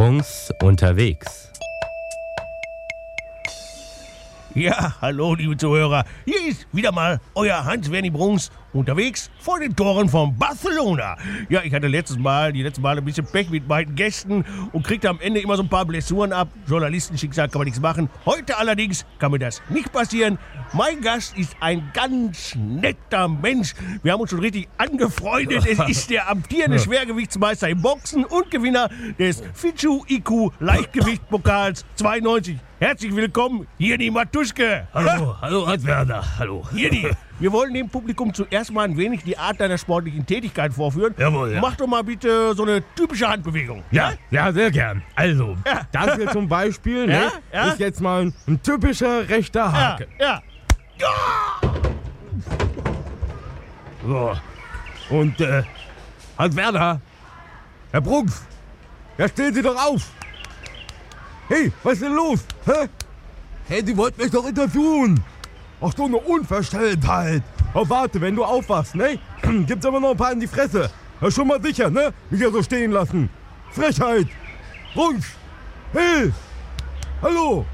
Bruns unterwegs. Ja, hallo liebe Zuhörer, hier ist wieder mal euer Hans-Werni Bruns unterwegs vor den Toren von Barcelona. Ja, ich hatte die letzten Mal ein bisschen Pech mit meinen Gästen und kriegte am Ende immer so ein paar Blessuren ab. Journalistenschicksal kann man nichts machen. Heute allerdings kann mir das nicht passieren. Mein Gast ist ein ganz netter Mensch. Wir haben uns schon richtig angefreundet. Es ist der amtierende Schwergewichtsmeister im Boxen und Gewinner des Fidschu IQ Leichtgewichtpokals 92. Herzlich willkommen, Jirni Matuschke. Hallo Hans-Werner, hallo. Jirni, wir wollen dem Publikum zuerst mal ein wenig die Art deiner sportlichen Tätigkeit vorführen. Jawohl, ja. Mach doch mal bitte so eine typische Handbewegung. Ja, sehr gern. Also, Ja. das hier zum Beispiel ne, Ja. ist jetzt mal ein typischer rechter Haken. Ja. So. Und, Hans-Werner, Herr Bruns, ja stehen Sie doch auf. Hey, was ist denn los? Hä? Hey, die wollten mich doch interviewen. Ach, so eine Unverstelltheit. Oh, warte, wenn du aufwachst, ne? Gibt's aber noch ein paar in die Fresse. Ja, schon mal sicher, ne? Mich ja so stehen lassen. Frechheit. Bruns. Hey. Hallo.